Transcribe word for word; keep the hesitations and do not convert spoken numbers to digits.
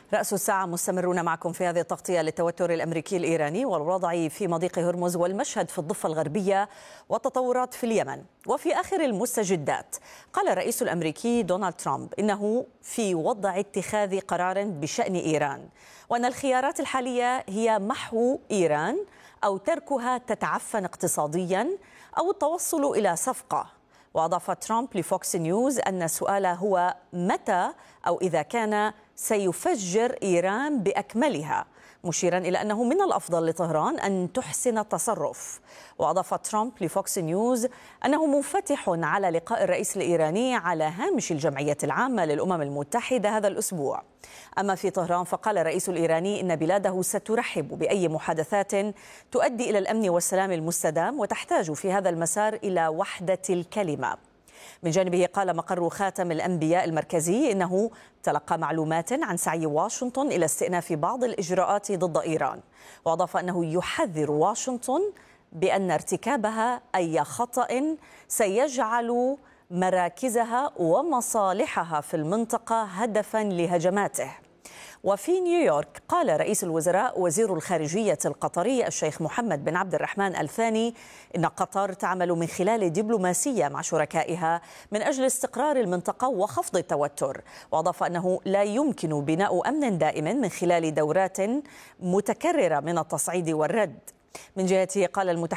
رأس الساعة مستمرون معكم في هذه التغطية للتوتر الأمريكي الإيراني والوضع في مضيق هرمز والمشهد في الضفة الغربية والتطورات في اليمن. وفي آخر المستجدات قال الرئيس الأمريكي دونالد ترامب إنه في وضع اتخاذ قرار بشأن إيران، وأن الخيارات الحالية هي محو إيران أو تركها تتعفن اقتصاديا أو التوصل إلى صفقة. وأضاف ترامب لفوكس نيوز أن السؤال هو متى أو إذا كان سيفجر إيران بأكملها، مشيرا إلى أنه من الأفضل لطهران أن تحسن التصرف. وأضاف ترامب لفوكس نيوز أنه منفتح على لقاء الرئيس الإيراني على هامش الجمعية العامة للأمم المتحدة هذا الأسبوع. أما في طهران فقال الرئيس الإيراني إن بلاده سترحب بأي محادثات تؤدي إلى الأمن والسلام المستدام وتحتاج في هذا المسار إلى وحدة الكلمة. من جانبه قال مقر خاتم الأنبياء المركزي إنه تلقى معلومات عن سعي واشنطن إلى استئناف بعض الإجراءات ضد إيران، وأضاف أنه يحذر واشنطن بأن ارتكابها أي خطأ سيجعل مراكزها ومصالحها في المنطقة هدفا لهجماته. وفي نيويورك قال رئيس الوزراء وزير الخارجية القطري الشيخ محمد بن عبد الرحمن الثاني إن قطر تعمل من خلال دبلوماسية مع شركائها من أجل استقرار المنطقة وخفض التوتر. وأضاف أنه لا يمكن بناء أمن دائم من خلال دورات متكررة من التصعيد والرد. من جهته قال المتحدث